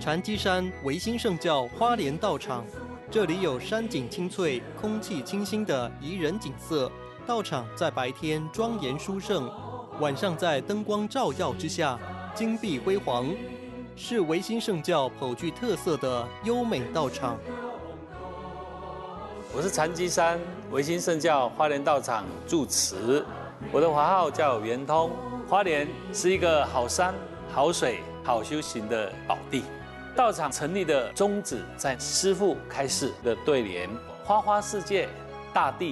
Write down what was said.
禅机山维新圣教花莲道场，这里有山景清脆、空气清新的宜人景色。道场在白天庄严殊胜，晚上在灯光照耀之下，金碧辉煌，是维新圣教颇具特色的优美道场。 我是禅机山维新圣教花莲道场住持，我的华号叫圆通。花莲是一个好山、好水、好修行的宝地。道场成立的宗旨在师父开示的对联：花花世界，大地